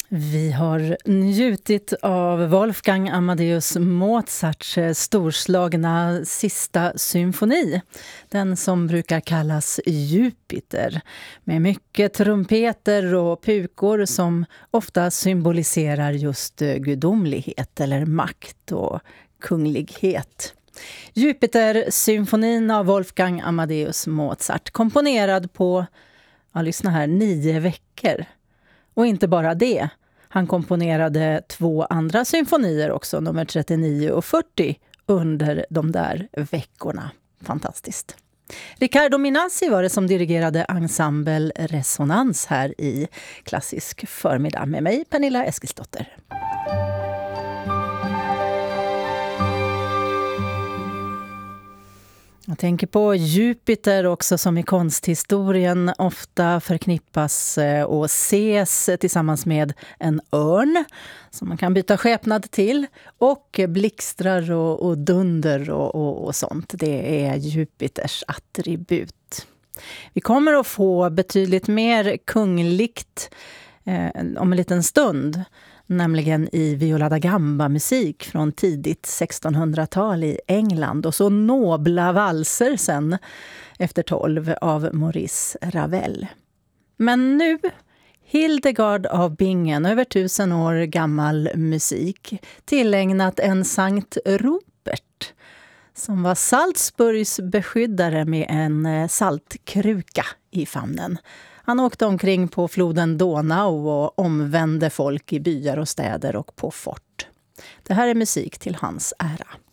Vi har njutit av Wolfgang Amadeus Mozarts storslagna sista symfoni. Den som brukar kallas Jupiter. Med mycket trumpeter och pukor som ofta symboliserar just gudomlighet eller makt och kunglighet. Jupiter-symfonin av Wolfgang Amadeus Mozart. Komponerad på, lyssna här, 9 veckor. Och inte bara det. Han komponerade 2 andra symfonier också, nummer 39 och 40, under de där veckorna. Fantastiskt. Riccardo Minassi var det som dirigerade ensemble Resonans här i Klassisk förmiddag med mig, Pernilla Eskilsdotter. Jag tänker på Jupiter också, som i konsthistorien ofta förknippas och ses tillsammans med en örn som man kan byta skepnad till, och blixtrar och dunder och sånt. Det är Jupiters attribut. Vi kommer att få betydligt mer kungligt om en liten stund. Nämligen i Viola da Gamba-musik från tidigt 1600-tal i England. Och så nobla valser sen efter 12 av Maurice Ravel. Men nu Hildegard av Bingen, över 1000 år gammal musik. Tillägnat en Sankt Rupert som var Salzburgs beskyddare med en saltkruka i famnen. Han åkte omkring på floden Donau och omvände folk i byar och städer och på fort. Det här är musik till hans ära.